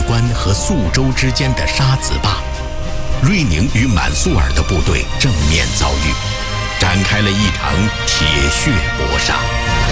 关和肃州之间的沙子坝，瑞宁与满速尔的部队正面遭遇，展开了一场铁血搏杀。